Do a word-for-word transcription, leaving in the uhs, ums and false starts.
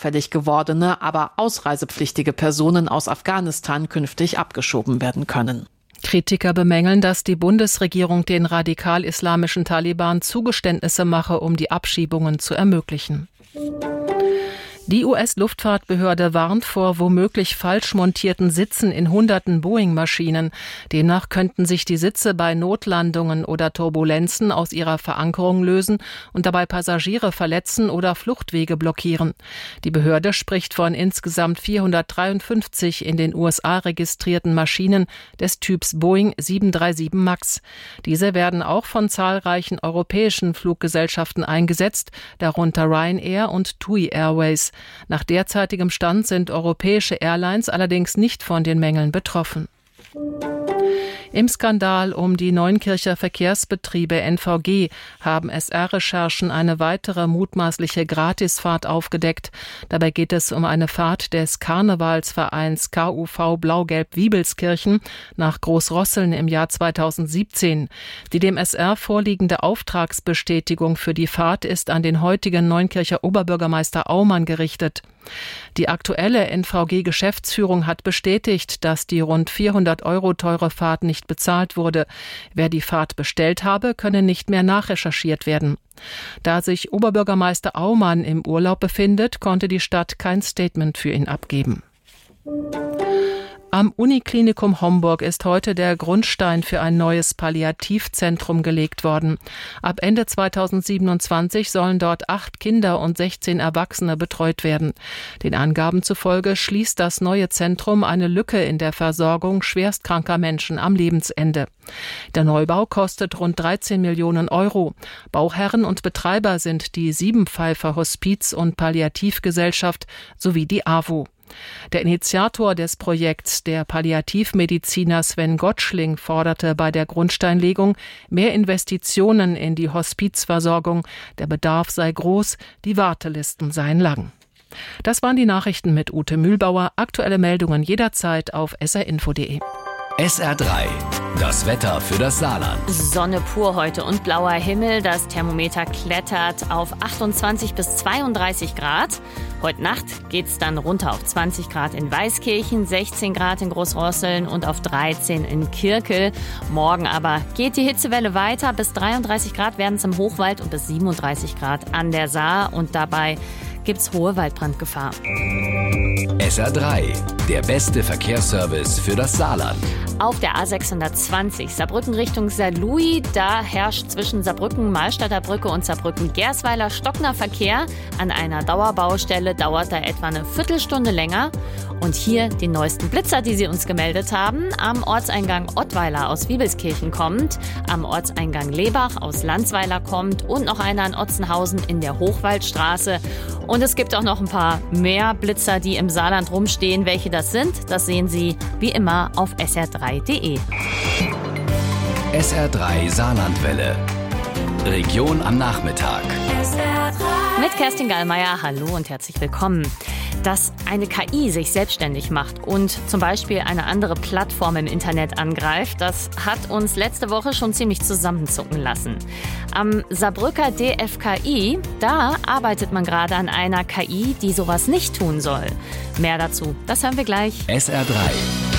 straffällig gewordene, aber ausreisepflichtige Personen aus Afghanistan künftig abgeschoben werden können. Kritiker bemängeln, dass die Bundesregierung den radikal-islamischen Taliban Zugeständnisse mache, um die Abschiebungen zu ermöglichen. Die U S-Luftfahrtbehörde warnt vor womöglich falsch montierten Sitzen in hunderten Boeing-Maschinen. Demnach könnten sich die Sitze bei Notlandungen oder Turbulenzen aus ihrer Verankerung lösen und dabei Passagiere verletzen oder Fluchtwege blockieren. Die Behörde spricht von insgesamt vierhundertdreiundfünfzig in den U S A registrierten Maschinen des Typs Boeing sieben drei sieben Max. Diese werden auch von zahlreichen europäischen Fluggesellschaften eingesetzt, darunter Ryanair und TUI Airways. Nach derzeitigem Stand sind europäische Airlines allerdings nicht von den Mängeln betroffen. Im Skandal um die Neunkircher Verkehrsbetriebe N V G haben S R-Recherchen eine weitere mutmaßliche Gratisfahrt aufgedeckt. Dabei geht es um eine Fahrt des Karnevalsvereins K U V Blau-Gelb-Wiebelskirchen nach Großrosseln im Jahr zweitausendsiebzehn. Die dem S R vorliegende Auftragsbestätigung für die Fahrt ist an den heutigen Neunkircher Oberbürgermeister Aumann gerichtet. Die aktuelle N V G-Geschäftsführung hat bestätigt, dass die rund vierhundert Euro teure Fahrt nicht bezahlt wurde. Wer die Fahrt bestellt habe, könne nicht mehr nachrecherchiert werden. Da sich Oberbürgermeister Aumann im Urlaub befindet, konnte die Stadt kein Statement für ihn abgeben. Am Uniklinikum Homburg ist heute der Grundstein für ein neues Palliativzentrum gelegt worden. Ab Ende zweitausendsiebenundzwanzig sollen dort acht Kinder und sechzehn Erwachsene betreut werden. Den Angaben zufolge schließt das neue Zentrum eine Lücke in der Versorgung schwerstkranker Menschen am Lebensende. Der Neubau kostet rund dreizehn Millionen Euro. Bauherren und Betreiber sind die Siebenpfeifer Hospiz- und Palliativgesellschaft sowie die A W O. Der Initiator des Projekts, der Palliativmediziner Sven Gottschling, forderte bei der Grundsteinlegung mehr Investitionen in die Hospizversorgung. Der Bedarf sei groß, die Wartelisten seien lang. Das waren die Nachrichten mit Ute Mühlbauer. Aktuelle Meldungen jederzeit auf s r info punkt d e. S R drei, das Wetter für das Saarland. Sonne pur heute und blauer Himmel. Das Thermometer klettert auf achtundzwanzig bis zweiunddreißig Grad. Heute Nacht geht's dann runter auf zwanzig Grad in Weißkirchen, sechzehn Grad in Großrosseln und auf dreizehn in Kirkel. Morgen aber geht die Hitzewelle weiter. Bis dreiunddreißig Grad werden es im Hochwald und bis siebenunddreißig Grad an der Saar. Und dabei gibt's hohe Waldbrandgefahr. S R drei, der beste Verkehrsservice für das Saarland. Auf der A sechshundertzwanzig Saarbrücken Richtung Saarlouis, da herrscht zwischen Saarbrücken-Malstadter Brücke und Saarbrücken-Gersweiler stockender Verkehr. An einer Dauerbaustelle dauert da etwa eine Viertelstunde länger. Und hier die neuesten Blitzer, die Sie uns gemeldet haben. Am Ortseingang Ottweiler aus Wiebelskirchen kommt, am Ortseingang Lebach aus Landsweiler kommt und noch einer in Otzenhausen in der Hochwaldstraße. Und es gibt auch noch ein paar mehr Blitzer, die im Saarland rumstehen. Welche das sind, das sehen Sie wie immer auf s r drei punkt d e. S R drei Saarlandwelle. Region am Nachmittag. S R drei. Mit Kerstin Gallmeier, hallo und herzlich willkommen. Dass eine K I sich selbstständig macht und zum Beispiel eine andere Plattform im Internet angreift, das hat uns letzte Woche schon ziemlich zusammenzucken lassen. Am Saarbrücker D F K I, da arbeitet man gerade an einer K I, die sowas nicht tun soll. Mehr dazu, das hören wir gleich. S R drei.